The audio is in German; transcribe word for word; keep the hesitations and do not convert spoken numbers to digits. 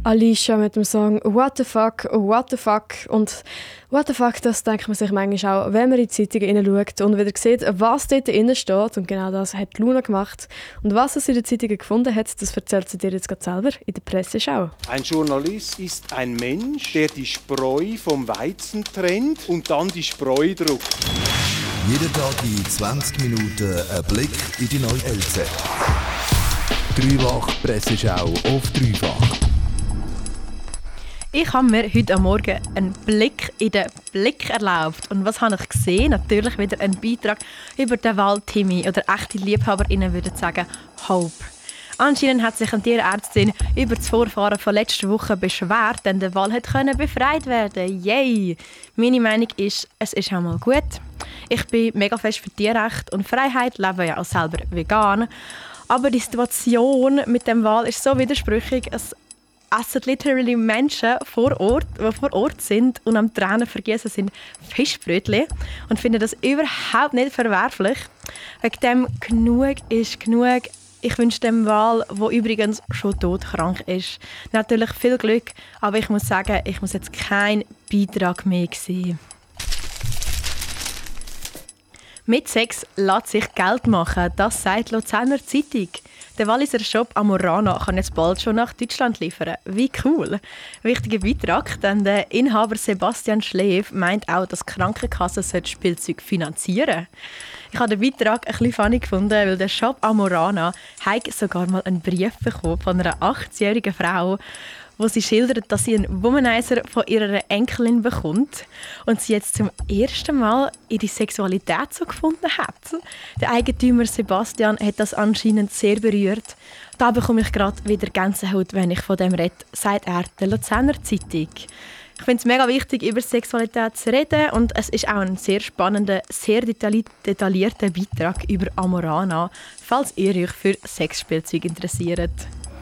Alicia mit dem Song «What the fuck, what the fuck». Und «What the fuck», das denkt man sich manchmal auch, wenn man in die Zeitungen hineinschaut und wieder sieht, was dort drin steht. Und genau das hat Luna gemacht. Und was sie in den Zeitungen gefunden hat, das erzählt sie dir jetzt gerade selber in der Presseschau. Ein Journalist ist ein Mensch, der die Spreu vom Weizen trennt und dann die Spreu druckt. Jeden Tag in zwanzig Minuten ein Blick in die neue L Z. Dreifach Presseschau auf Dreifach. Ich habe mir heute Morgen einen Blick in den Blick erlaubt. Und was habe ich gesehen? Natürlich wieder ein Beitrag über den Waldtimmi. Oder echte LiebhaberInnen würden sagen Hope. Anscheinend hat sich eine Tierärztin über das Vorfahren von letzter Woche beschwert, denn der Wal konnte befreit werden. Yay! Meine Meinung ist, es ist auch mal gut. Ich bin mega fest für Tierrecht und Freiheit, lebe ja auch selber vegan. Aber die Situation mit dem Wal ist so widersprüchlich. Es essen literally Menschen vor Ort, die vor Ort sind und am Tränen vergessen sind Fischbrötchen und finden das überhaupt nicht verwerflich. Wegen dem genug ist genug. Ich wünsche dem Wal, der übrigens schon todkrank ist, natürlich viel Glück, aber ich muss sagen, ich muss jetzt keinen Beitrag mehr sehen. Mit Sex lässt sich Geld machen, das sagt die Luzerner Zeitung. Der Walliser Shop Amorana kann jetzt bald schon nach Deutschland liefern. Wie cool! Wichtiger Beitrag, denn der Inhaber Sebastian Schleef meint auch, dass die Krankenkasse Spielzeug finanzieren. Ich habe den Beitrag ein bisschen funny gefunden, weil der Shop Amorana hat sogar mal einen Brief bekommen von einer achtzigjährigen Frau, wo sie schildert, dass sie einen Womanizer von ihrer Enkelin bekommt und sie jetzt zum ersten Mal ihre Sexualität so gefunden hat. Der Eigentümer Sebastian hat das anscheinend sehr berührt. Da bekomme ich gerade wieder Gänsehaut, wenn ich von dem rede, sagt er der Luzerner Zeitung. Ich finde es mega wichtig, über Sexualität zu reden und es ist auch ein sehr spannender, sehr detailli- detaillierter Beitrag über Amorana, falls ihr euch für Sexspielzeug interessiert.